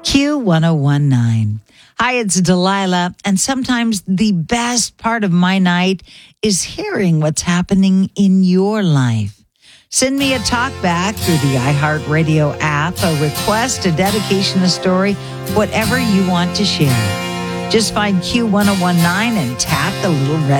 Q1019. Hi, it's Delilah, and sometimes the best part of my night is hearing what's happening in your life. Send me a talk back through the iHeartRadio app, a request, a dedication, a story, whatever you want to share. Just find Q1019 and tap the little red